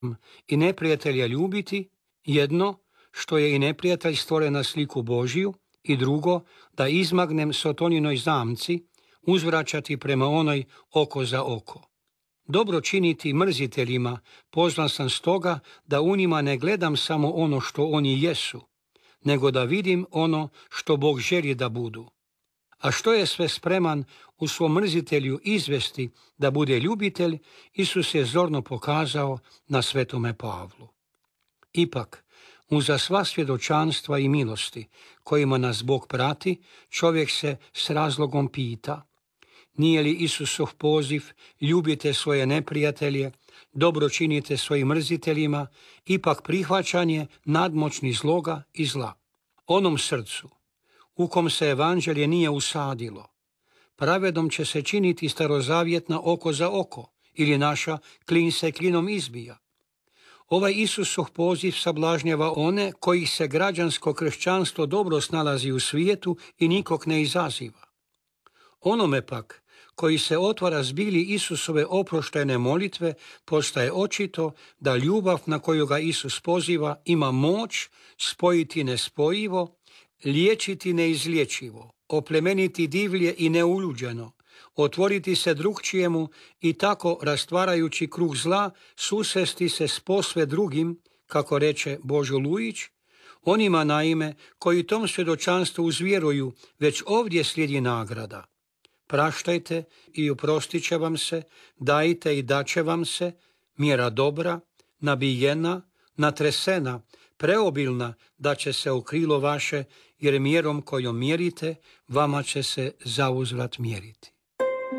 i neprijatelja ljubiti, jedno, što je i neprijatelj stvoren na sliku Božiju, i drugo, da izmagnem Sotoninoj zamci, uzvraćati prema onoj oko za oko. Dobro činiti mrziteljima pozvan sam stoga da u njima ne gledam samo ono što oni jesu, nego da vidim ono što Bog želi da budu. A što je sve spreman u svom mrzitelju izvesti da bude ljubitelj, Isus je zorno pokazao na Svetome Pavlu. Ipak, uza sva svjedočanstva i milosti kojima nas Bog prati, čovjek se s razlogom pita: nije li Isusov poziv ljubite svoje neprijatelje, dobro činite svojim mrziteljima, ipak prihvaćanje nadmoćni zloga i zla? Onom srcu u kom se evanđelje nije usadilo, pravedom će se činiti starozavjetna oko za oko, ili naša klin se klinom izbija. Ovaj Isusov poziv sablažnjava one kojih se građansko kršćanstvo dobro snalazi u svijetu i nikog ne izaziva. Onome pak koji se otvara zbili Isusove oproštajne molitve, postaje očito da ljubav na koju ga Isus poziva ima moć spojiti nespojivo, liječiti neizlječivo, oplemeniti divlje i neuljuđeno, otvoriti se drugčijemu i tako, rastvarajući krug zla, susresti se s posve drugim, kako reče Božo Lujić, onima naime koji tom svjedočanstvu uzvjeruju, već ovdje slijedi nagrada. Praštajte i oprostit će vam se, dajte i daće vam se, mjera dobra, nabijena, natresena, preobilna da će se u krilo vaše, jer mjerom kojom mjerite, vama će se zauzvrat mjeriti.